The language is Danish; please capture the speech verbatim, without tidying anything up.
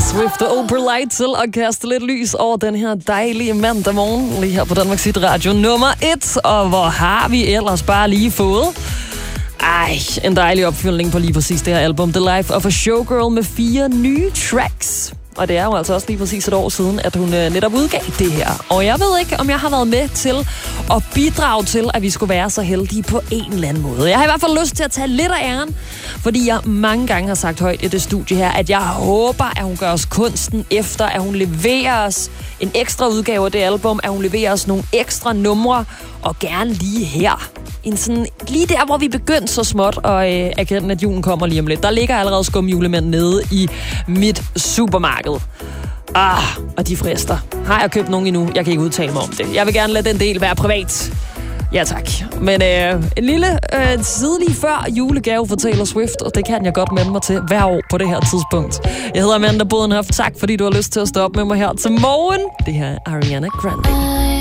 Swift og Oprah Light til at kaste lidt lys over den her dejlige mandag morgen, lige her på Danmarks Hit Radio nummer et. Og hvor har vi ellers bare lige fået... Ej, en dejlig opfyldning på lige præcis det her album, The Life of a Showgirl, med fire nye tracks. Og det er jo altså også lige præcis et år siden, at hun øh, netop udgav det her. Og jeg ved ikke, om jeg har været med til at bidrage til, at vi skulle være så heldige på en eller anden måde. Jeg har i hvert fald lyst til at tage lidt af æren, fordi jeg mange gange har sagt højt i det studie her, at jeg håber, at hun gør os kunsten efter, at hun leverer os en ekstra udgave af det album, at hun leverer os nogle ekstra numre, og gerne lige her. En sådan, lige der, hvor vi begyndte så småt at øh, erkende, at julen kommer lige om lidt. Der ligger allerede skumjulemænd nede i mit supermarked. Ah, og de frister. Har jeg købt nogen endnu? Jeg kan ikke udtale mig om det. Jeg vil gerne lade den del være privat. Ja, tak. Men øh, en lille øh, tidlig før julegave for Taylor Swift, og det kan jeg godt melde mig til hver år på det her tidspunkt. Jeg hedder Amanda Bodenhoff. Tak, fordi du har lyst til at stå op med mig her til morgen. Det her er Ariana Grande.